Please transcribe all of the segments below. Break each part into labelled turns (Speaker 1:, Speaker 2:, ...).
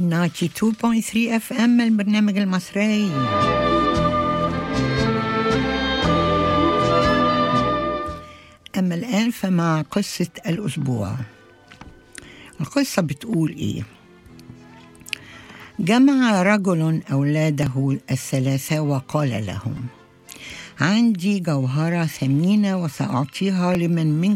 Speaker 1: 92.3 FM البرنامج المصري. أما الآن فمع قصة الأسبوع. القصة بتقول إيه؟ جمع رجل أولاده الثلاثة وقال لهم: عندي جوهرة ثمينة وسأعطيها لمن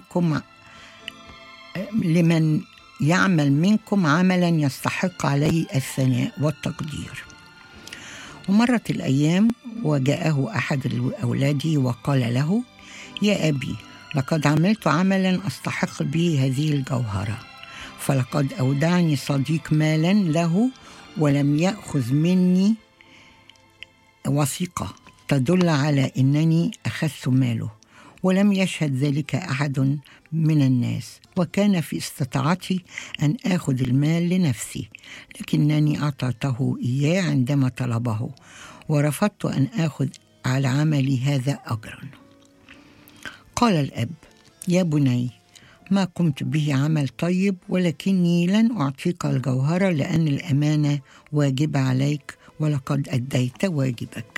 Speaker 1: يعمل منكم عملا يستحق عليه الثناء والتقدير. ومرت الأيام وجاءه أحد الأولاد وقال له: يا أبي، لقد عملت عملا أستحق به هذه الجوهرة، فلقد أودعني صديق مالا له ولم يأخذ مني وثيقة تدل على أنني أخذت ماله، ولم يشهد ذلك أحد من الناس، وكان في استطاعتي أن آخذ المال لنفسي، لكنني أعطيته إياه عندما طلبه، ورفضت أن آخذ على عملي هذا أجرا. قال الأب: يا بني، ما قمت به عمل طيب، ولكني لن أعطيك الجوهرة لأن الأمانة واجب عليك، ولقد أديت واجبك.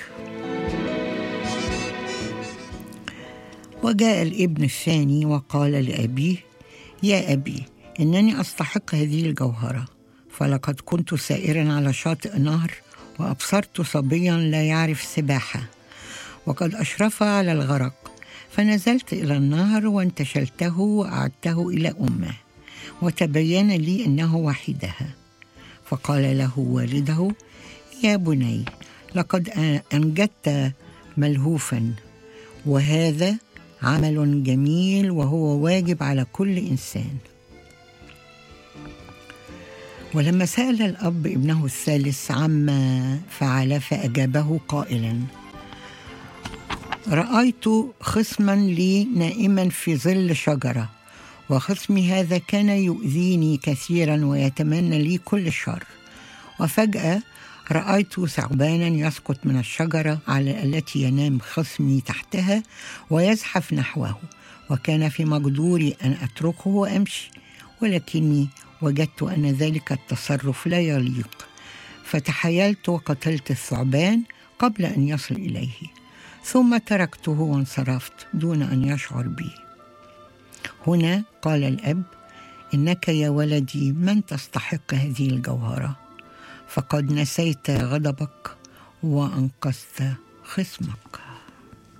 Speaker 1: وجاء الابن الثاني وقال لأبيه: يا أبي، إنني أستحق هذه الجوهرة، فلقد كنت سائرا على شاطئ نهر وأبصرت صبيا لا يعرف سباحة وقد أشرف على الغرق، فنزلت إلى النهر وانتشلته وأعدته إلى أمه، وتبين لي أنه وحيدها. فقال له والده: يا بني، لقد أنجدت ملهوفا، وهذا عمل جميل وهو واجب على كل إنسان. ولما سأل الأب ابنه الثالث عما فعل، فأجابه قائلا: رأيت خصما لي نائما في ظل شجرة، وخصمي هذا كان يؤذيني كثيرا ويتمنى لي كل الشر، وفجأة رأيت ثعبانا يسقط من الشجرة على التي ينام خصمي تحتها ويزحف نحوه، وكان في مقدوري أن أتركه وأمشي، ولكني وجدت أن ذلك التصرف لا يليق، فتحايلت وقتلت الثعبان قبل أن يصل إليه، ثم تركته وانصرفت دون أن يشعر بي. هنا قال الأب: إنك يا ولدي من تستحق هذه الجوهرة، فقد نسيت غضبك وأنقذت خصمك.